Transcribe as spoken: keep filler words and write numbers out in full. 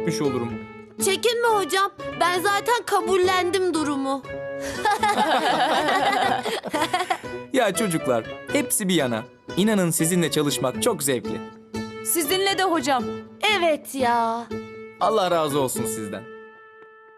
etmiş olurum. Çekinme hocam. Ben zaten kabullendim durumu. Ya çocuklar, hepsi bir yana. İnanın sizinle çalışmak çok zevkli. Sizinle de hocam. Evet ya. Allah razı olsun sizden.